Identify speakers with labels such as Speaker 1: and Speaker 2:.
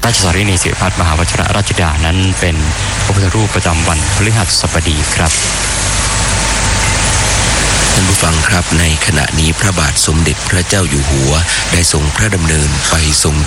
Speaker 1: ราชสารีนีสิริพัฒน์มหาวชิรราชธิดานั้นเป็นพระพุทธรูปประจำวันพฤหัสบดีครับ
Speaker 2: ท่านผู้ฟังครับในขณะนี้พระบาทสมเด็จพระเจ้าอยู่หัวได้ทรงพระดำเนินไปทรง